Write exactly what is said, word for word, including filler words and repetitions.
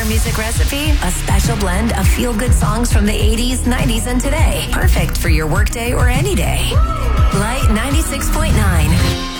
our music recipe? A special blend of feel-good songs from the eighties, nineties, and today. Perfect for your workday or any day. Light ninety-six point nine.